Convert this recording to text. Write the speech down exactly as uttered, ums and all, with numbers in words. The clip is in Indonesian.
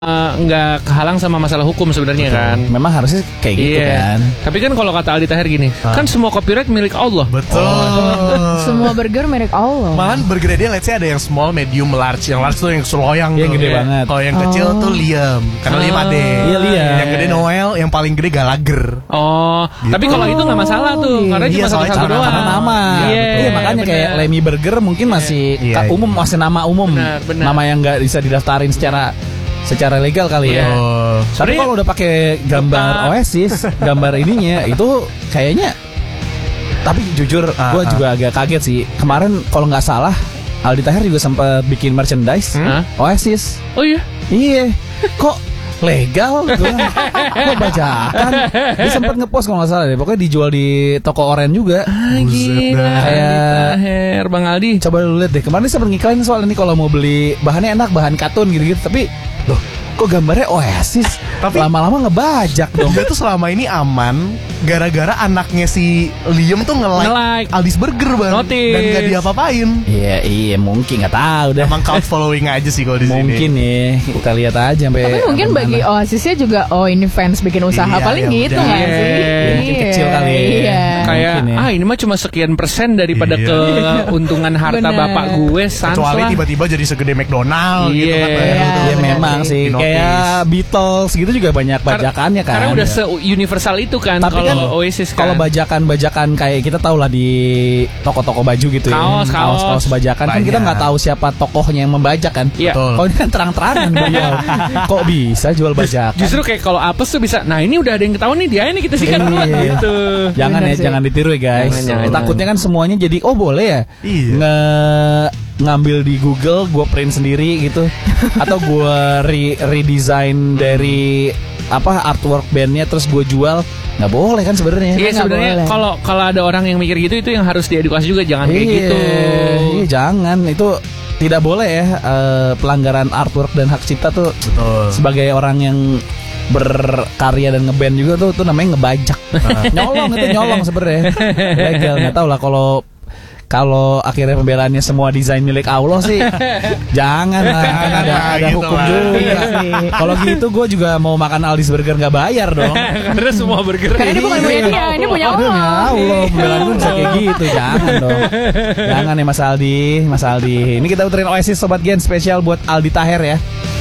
Uh, nggak kehalang sama masalah hukum sebenarnya kan. Memang harusnya kayak gitu Iya. kan. Tapi kan kalau kata Aldi Taher gini, Hah? kan semua copyright milik Allah. Betul. Semua burger merek Allah. Malahan burger dia let's say ada yang small, medium, large. Yang large tuh yang seloyang Yang tuh. gede Iya. banget. Kalau yang kecil Oh. tuh Liam. Karena Liam Ah. ade. Iya, Liam. Yang gede Noel, yang paling gede Gallagher. Oh, Gitu. tapi kalau itu nggak masalah tuh, Oh, karena iya, cuma soalnya satu-satu cara doang. Karena nama. Iya, Iya, makanya kayak bener. Lemmy Burger mungkin masih Iya, ka- iya. umum, masih nama umum. Benar, benar. Nama yang nggak bisa didaftarin secara secara legal kali ya. Iya. Oh. Tapi Sebenarnya- kalau udah pakai gambar Tetap. Oasis, gambar ininya itu kayaknya. Tapi jujur, Ah, gue ah. juga agak kaget sih. Kemarin kalau nggak salah, Aldi Taher juga sempat bikin merchandise Hmm? Oasis. Oh iya. Iya, kok legal? Gua, kok bajakan? Dia sempat ngepost kalau nggak salah deh. Pokoknya dijual di toko oren juga. Ah, Buset gila. dah. Aldi Kayak- Taher, Bang Aldi. Coba lu lihat deh. Kemarin dia sempat ngiklain soal ini kalau mau beli bahannya enak, bahan katun gitu-gitu. Tapi loh, kok gambarnya Oasis? Tapi- lama-lama ngebajak dong. Dia tuh selama ini aman gara-gara anaknya si Liam tuh nge-like, Nge-like. Aldis Burger bang. Notice. Dan gak diapa-apain. Iya, iya mungkin nggak tahu dah. Emang cult following aja sih kalau di sini. Mungkin ya, kita lihat aja sampai. Tapi mungkin sampai bagi mana. Oasisnya juga, oh ini fans bikin usaha Iya, paling ya gitu udah. nggak sih? Iya, mungkin kecil kali ya. Iya. Kayak Mungkin ya. ah ini mah cuma sekian persen daripada Iya. keuntungan harta Bener. bapak gue, sans Kecuali lah. tiba-tiba jadi segede McDonald gitu Iya. kan. Iya. Ya bener memang sih. sih, Dinotis. kayak Beatles gitu juga banyak bajakannya kan. Karena udah se-universal itu kan. Tapi kan kalau Oasis kan. kalau bajakan-bajakan kayak kita tahu lah di toko-toko baju gitu ya. Kaos, kaos. kaos bajakan kan kita Banyak. nggak tahu siapa tokohnya yang membajak kan. Iya. Betul. Kalau ini kan terang-terangan beliau. Kok bisa jual bajakan? Justru kayak kalau apes tuh bisa. Nah ini udah ada yang ketahuan nih, dia ini kita sikat dulu Iya. gitu. Jangan Bener ya, sih. jangan ditiru ya guys. Jangan, jangan, Takutnya kan semuanya jadi oh boleh ya. Iya. Nge ngambil di Google, gue print sendiri gitu, atau gue re redesign dari apa artwork bandnya terus gue jual, nggak boleh kan sebenarnya. Iya nggak sebenarnya boleh. kalau kalau ada orang yang mikir gitu, itu yang harus diedukasi juga, jangan kayak Iya, gitu. Iya, jangan itu tidak boleh ya, eh, pelanggaran artwork dan hak cipta tuh. Betul. Sebagai orang yang berkarya dan ngeband juga tuh tuh namanya ngebajak. Nyolong itu nyolong sebenarnya. Legal, nggak tahu lah kalau kalau akhirnya pembelaannya semua desain milik Allah sih, jangan lah, kan ada ada Gitu hukum lah. juga. Iya sih. Kalau gitu gue juga mau makan Aldis Burger nggak bayar dong. Karena semua burger Karena ini bukan punya dia, ini punya Aduh, Allah. ya Allah, pembelaan gue bisa kayak gitu, jangan dong. Jangan ya Mas Aldi, Mas Aldi. Ini kita puterin Oasis Sobat Gen spesial buat Aldi Taher ya.